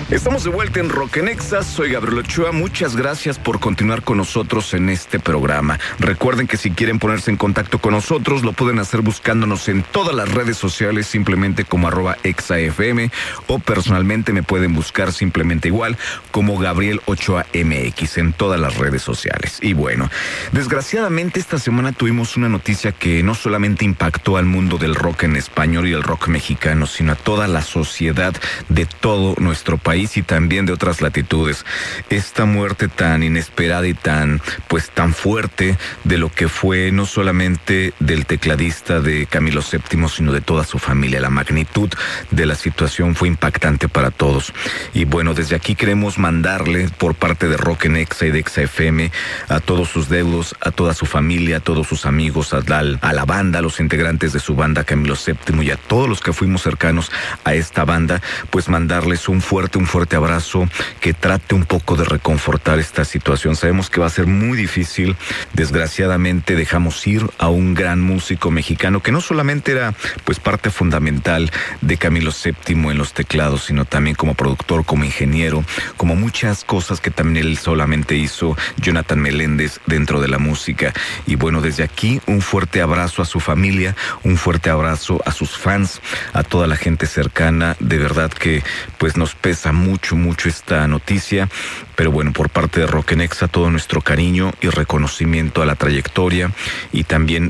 Estamos de vuelta en Rock en Exa, soy Gabriel Ochoa, muchas gracias por continuar con nosotros en este programa. Recuerden que si quieren ponerse en contacto con nosotros, lo pueden hacer buscándonos en todas las redes sociales, simplemente como @ExaFM, o personalmente me pueden buscar simplemente igual, como Gabriel Ochoa MX, en todas las redes sociales. Y bueno, desgraciadamente esta semana tuvimos una noticia que no solamente impactó al mundo del rock en español y el rock mexicano, sino a toda la sociedad de todo nuestro país y también de otras latitudes. Esta muerte tan inesperada y tan fuerte de lo que fue no solamente del tecladista de Camilo VII, sino de toda su familia. La magnitud de la situación fue impactante para todos. Y bueno, desde aquí queremos mandarle por parte de Rock en Exa y de Exa FM a todos sus deudos, a toda su familia, a todos sus amigos, a la banda, a los integrantes de su banda Camilo VII y a todos los que fuimos cercanos a esta banda, pues mandarles un fuerte abrazo que trate un poco de reconfortar esta situación. Sabemos que va a ser muy difícil. Desgraciadamente dejamos ir a un gran músico mexicano que no solamente era parte fundamental de Camilo VII en los teclados, sino también como productor, como ingeniero, como muchas cosas que también él solamente hizo Jonathan Meléndez dentro de la música. Y bueno, desde aquí un fuerte abrazo a su familia, un fuerte abrazo a sus fans, a toda la gente cercana. De verdad que nos pesa mucho esta noticia, pero bueno, por parte de Rock en Exa todo nuestro cariño y reconocimiento a la trayectoria y también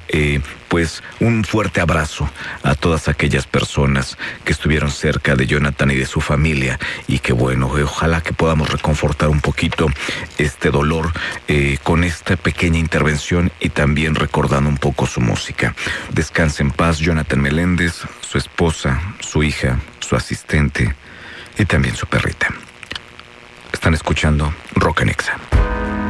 un fuerte abrazo a todas aquellas personas que estuvieron cerca de Jonathan y de su familia, y que bueno, ojalá que podamos reconfortar un poquito este dolor con esta pequeña intervención y también recordando un poco su música. Descanse en paz Jonathan Meléndez, su esposa, su hija, su asistente y también su perrita. Están escuchando Rock en Exa.